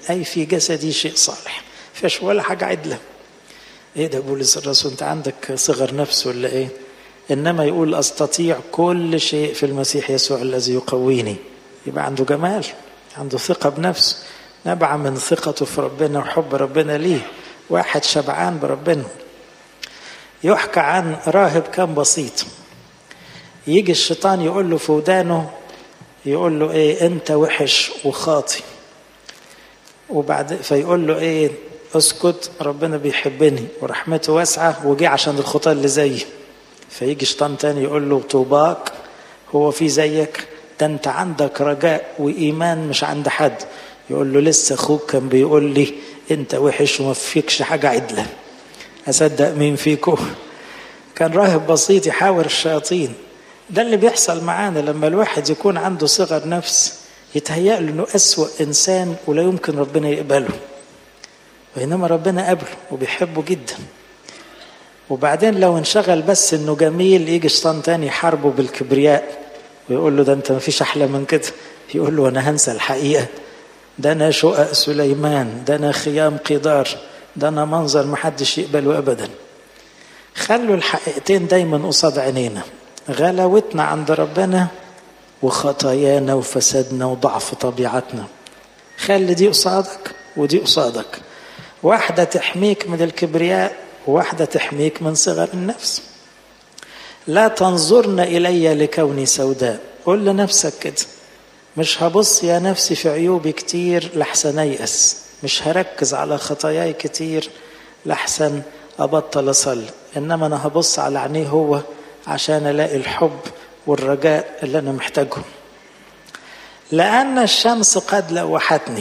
أي في جسدي شيء صالح، فيش ولا حاجة عدلة. إيه ده بولس الرسول، أنت عندك صغر نفس ولا إيه؟ إنما يقول أستطيع كل شيء في المسيح يسوع الذي يقويني. يبقى عنده جمال، عنده ثقة بنفسه، نبع من ثقته في ربنا وحب ربنا ليه، واحد شبعان بربنا. يحكى عن راهب كان بسيط، يجي الشيطان يقول له في ودانه، يقول له ايه، انت وحش وخاطي، وبعد فيقول له ايه، اسكت ربنا بيحبني ورحمته واسعة وجي عشان الخطاة اللي زيي. فيجي شيطان تاني يقول له طوباك، هو في زيك، ده انت عندك رجاء وإيمان مش عند حد. يقول له لسه أخوك كان بيقول لي انت وحش وما فيكش حاجة عدلة، أصدق مين فيكم؟ كان راهب بسيط يحاور الشياطين. ده اللي بيحصل معانا لما الواحد يكون عنده صغر نفس، يتهيأ له انه أسوأ إنسان ولا يمكن ربنا يقبله، وإنما ربنا قبله وبيحبه جدا. وبعدين لو انشغل بس انه جميل، يجي شيطان تاني يحاربه بالكبرياء ويقول له ده انت ما فيش احلى من كده. يقول له انا هنسى الحقيقة، ده انا شقق سليمان، ده انا خيام قدار، ده انا منظر ما حدش يقبله ابدا. خلوا الحقيقتين دايما قصاد عينينا، غلاوتنا عند ربنا وخطايانا وفسادنا وضعف طبيعتنا. خلي دي قصادك ودي قصادك، واحدة تحميك من الكبرياء وواحدة تحميك من صغر النفس. لا تنظرن إلي لكوني سوداء، قل لنفسك كده، مش هبص يا نفسي في عيوبي كتير لحسن ييأس، مش هركز على خطاياي كتير لحسن أبطل أصلي، إنما أنا هبص على عينيه هو عشان ألاقي الحب والرجاء اللي أنا محتاجهم. لأن الشمس قد لوحتني.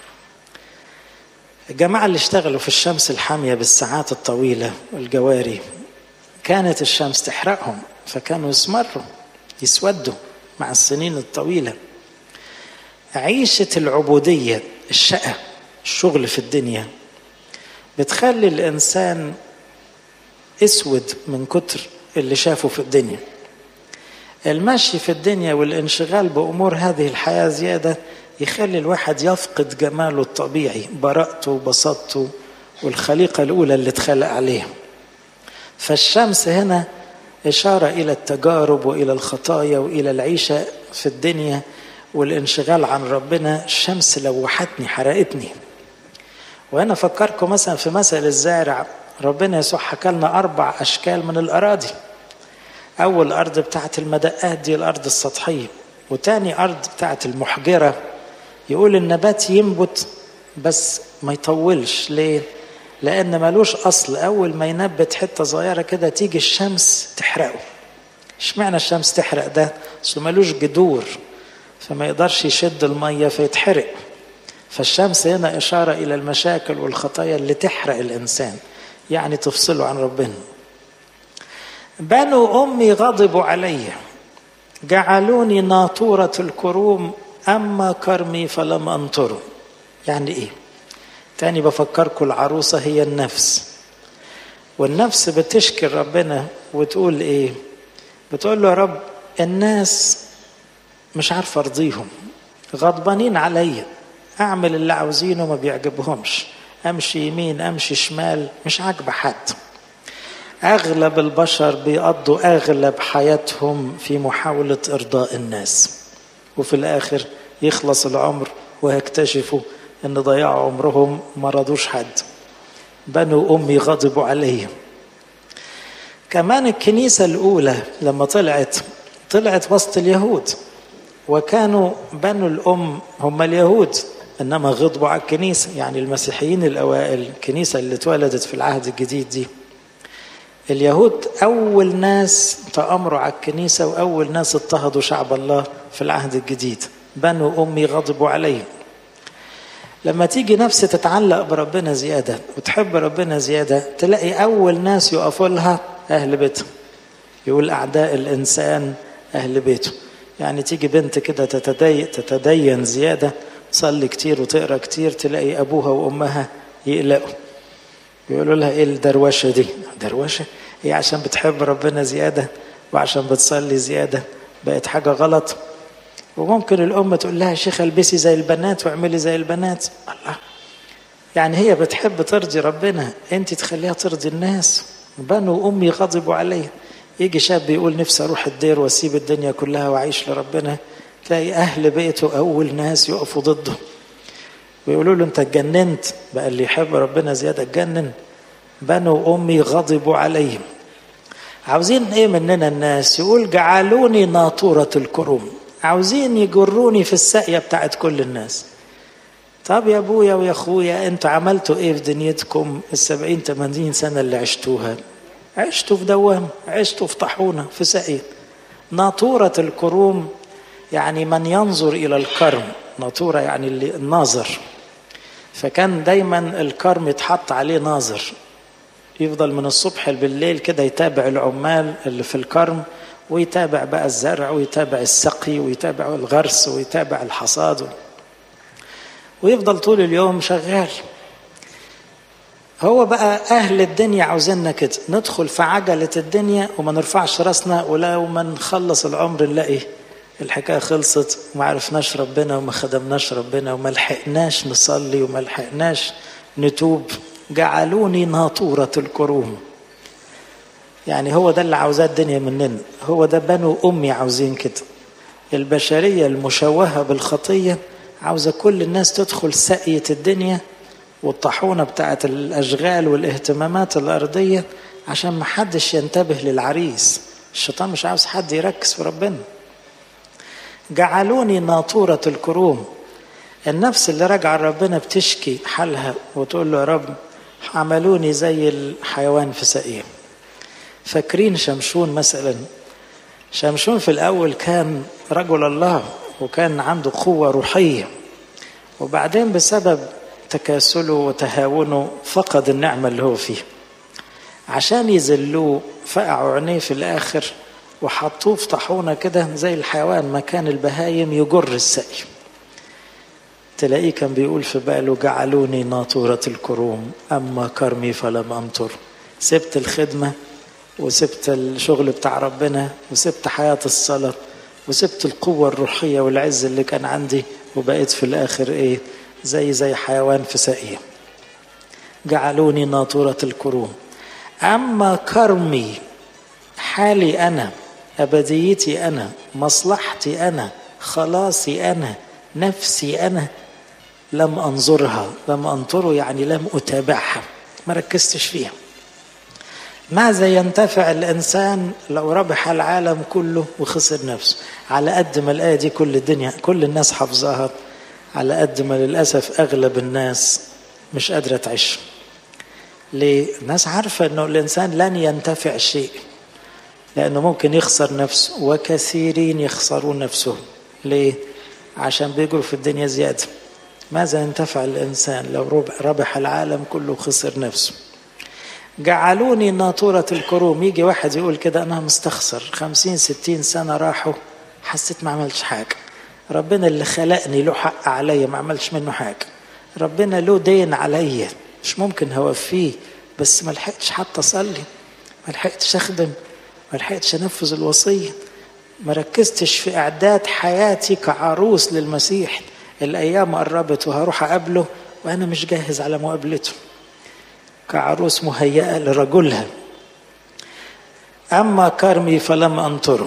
الجماعة اللي اشتغلوا في الشمس الحامية بالساعات الطويلة والجواري، كانت الشمس تحرقهم فكانوا يسمروا يسودوا مع السنين الطويلة. عيشة العبودية، الشقة، الشغل في الدنيا بتخلي الإنسان اسود من كتر اللي شافه في الدنيا. المشي في الدنيا والانشغال بأمور هذه الحياة زيادة يخلي الواحد يفقد جماله الطبيعي، براءته وبساطته والخليقة الأولى اللي اتخلق عليها. فالشمس هنا إشارة إلى التجارب وإلى الخطايا وإلى العيشة في الدنيا والانشغال عن ربنا. الشمس لوحتني، حرقتني. وأنا فكركم مثلا في مثل الزارع، ربنا يسوع حكى لنا 4 أشكال من الأراضي. أول أرض بتاعت المدقات دي الأرض السطحية، وتاني أرض بتاعت المحجرة، يقول النبات ينبت بس ما يطولش. ليه؟ لأن ملوش أصل، أول ما ينبت حتة صغيرة كده تيجي الشمس تحرقه. اشمعنى الشمس تحرق ده؟ أصله ملوش جذور فما يقدرش يشد المية فيتحرق. فالشمس هنا إشارة إلى المشاكل والخطايا اللي تحرق الإنسان، يعني تفصله عن ربنا. بنو أمي غضبوا علي، جعلوني ناطورة الكروم، أما كرمي فلم أنطره. يعني إيه؟ تاني بفكركم، العروسة هي النفس، والنفس بتشكي ربنا وتقول إيه؟ بتقول له يا رب الناس مش عارف أرضيهم، غضبانين علي، أعمل اللي عاوزينه ما بيعجبهمش، أمشي يمين أمشي شمال مش عاجب حد. أغلب البشر بيقضوا أغلب حياتهم في محاولة إرضاء الناس، وفي الآخر يخلص العمر ويكتشفوا أن ضياعوا عمرهم ما رضوش حد. بنو أمي غضبوا عليهم. كمان الكنيسة الأولى لما طلعت وسط اليهود، وكانوا بنو الأم هم اليهود، إنما غضبوا على الكنيسة، يعني المسيحيين الأوائل، الكنيسة اللي اتولدت في العهد الجديد دي. اليهود أول ناس تأمروا على الكنيسة وأول ناس اضطهدوا شعب الله في العهد الجديد. بنو أمي غضبوا عليهم. لما تيجي نفس تتعلق بربنا زيادة وتحب ربنا زيادة، تلاقي أول ناس يقفوا لها أهل بيته. يقول أعداء الإنسان أهل بيته. يعني تيجي بنت كده تتدين زيادة، تصلي كتير وتقرأ كتير، تلاقي أبوها وأمها يقلقوا، يقولوا لها إيه الدروشة دي؟ دروشة؟ هي عشان بتحب ربنا زيادة وعشان بتصلي زيادة بقت حاجة غلط. وممكن الأم تقول لها شيخ البسي زي البنات واعملي زي البنات. الله، يعني هي بتحب ترضي ربنا، انت تخليها ترضي الناس. بنو أمي غضبوا عليه. يجي شاب يقول نفسي أروح الدير وأسيب الدنيا كلها وأعيش لربنا، تلاقي أهل بيته أول ناس يقفوا ضده ويقولوا له أنت اتجننت. بقى اللي يحب ربنا زيادة اتجنن. بنو أمي غضبوا عليهم. عاوزين إيه مننا الناس؟ يقول جعلوني ناطورة الكروم، عاوزين يجروني في الساقية بتاعت كل الناس. طب يا أبويا ويا أخويا أنتوا عملتوا إيه في دنيتكم 70-80 سنة اللي عشتوها؟ عشتوا في دوام، عشتوا في طاحونة، في ساقية. ناطورة الكروم يعني من ينظر إلى الكرم. ناطورة يعني الناظر. فكان دايما الكرم يتحط عليه ناظر، يفضل من الصبح بالليل كده يتابع العمال اللي في الكرم، ويتابع بقى الزرع، ويتابع السقي، ويتابع الغرس، ويتابع الحصاد، ويفضل طول اليوم شغال. هو بقى أهل الدنيا عاوزيننا كده، ندخل في عجلة الدنيا وما نرفعش راسنا، ولو ما نخلص العمر نلاقي الحكاية خلصت وما عرفناش ربنا وما خدمناش ربنا وما لحقناش نصلي وما لحقناش نتوب. جعلوني ناطورة الكروم. يعني هو ده اللي عاوزاه الدنيا مننا، هو ده بنو أمي عاوزين كده. البشرية المشوهة بالخطية عاوزة كل الناس تدخل سقية الدنيا والطاحونة بتاعت الأشغال والاهتمامات الأرضية عشان ما حدش ينتبه للعريس. الشيطان مش عاوز حد يركز في ربنا. جعلوني ناطورة الكروم. النفس اللي راجعة ربنا بتشكي حالها وتقول له يا رب عملوني زي الحيوان في سقيه. فاكرين شمشون مثلا؟ شمشون في الأول كان رجل الله وكان عنده قوة روحية، وبعدين بسبب تكاسله وتهاونه فقد النعمة اللي هو فيه. عشان يذلوه فقعوا عينيه في الآخر وحطوه في طاحونة كده زي الحيوان مكان البهايم يجر السقي. تلاقيه كان بيقول في باله جعلوني ناطورة الكروم أما كرمي فلم أمطر. سبت الخدمة وسبت الشغل بتاع ربنا وسبت حياة الصلاة وسبت القوة الروحية والعز اللي كان عندي، وبقيت في الآخر إيه؟ زي حيوان في سقيه. جعلوني ناطورة الكروم. أما كرمي، حالي أنا، أبديتي أنا، مصلحتي أنا، خلاصي أنا، نفسي أنا، لم أنظرها. لم أنظره يعني لم أتابعها، ما ركزتش فيها. ماذا ينتفع الإنسان لو ربح العالم كله وخسر نفسه؟ على قد ما الآية دي كل الدنيا كل الناس حافظاها، على قد ما للأسف أغلب الناس مش قادرة تعيش. ليه؟ الناس عارفة أنه الإنسان لن ينتفع شيء، لأنه ممكن يخسر نفسه، وكثيرين يخسرون نفسهم. ليه؟ عشان بيجروا في الدنيا زيادة. ماذا ينتفع الإنسان لو ربح العالم كله وخسر نفسه؟ جعلوني ناطورة الكروم. يجي واحد يقول كده أنا مستخسر 50-60 سنة راحوا، حسيت ما عملش حاجة. ربنا اللي خلقني له حق عليا، ما عملش منه حاجة. ربنا له دين عليا مش ممكن هوفيه، بس ما لحقتش حتى أصلي، ما لحقتش أخدم، ما لحقتش أنفذ الوصية، ما ركزتش في إعداد حياتي كعروس للمسيح. الأيام قربت وهروح أقابله وأنا مش جاهز على مقابلته كعروس مهيئة لرجلها. أما كرمي فلم أنطره.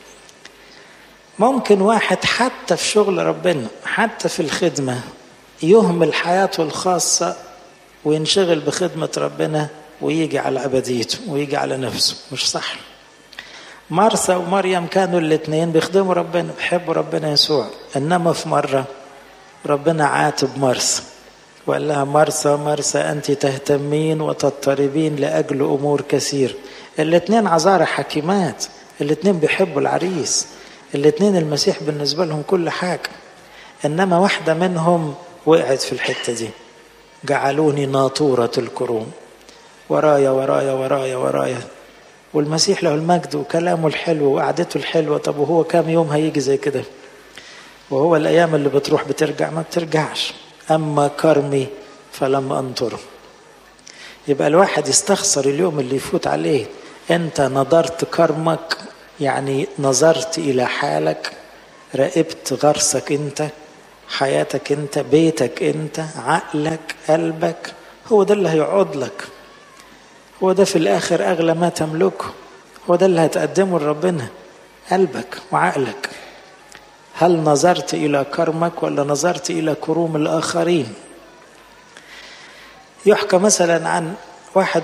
ممكن واحد حتى في شغل ربنا، حتى في الخدمة، يهمل حياته الخاصة وينشغل بخدمة ربنا ويجي على أبديته ويجي على نفسه. مش صح. مرثا ومريم كانوا الاثنين بيخدموا ربنا، بيحبوا ربنا يسوع، إنما في مرة ربنا عاتب مرثا وقال لها مرثا مرثا أنت تهتمين وتضطربين لأجل أمور كثير. الاثنين عذارى حكيمات، الاثنين بيحبوا العريس، الاثنين المسيح بالنسبة لهم كل حاجة، إنما واحدة منهم وقعت في الحتة دي. جعلوني ناطورة الكروم، ورايا ورايا ورايا ورايا، والمسيح له المجد وكلامه الحلو وقعدته الحلوة. طب وهو كام يوم هيجي زي كده؟ وهو الأيام اللي بتروح بترجع؟ ما بترجعش. أما كرمي فلم أنطره. يبقى الواحد يستخسر اليوم اللي يفوت عليه. أنت نظرت كرمك، يعني نظرت إلى حالك، راقبت غرسك، أنت حياتك انت، بيتك انت، عقلك، قلبك، هو ده اللي هيقعد لك، هو ده في الاخر اغلى ما تملكه، هو ده اللي هتقدمه لربنا، قلبك وعقلك. هل نظرت الى كرمك ولا نظرت الى كروم الاخرين؟ يحكى مثلا عن واحد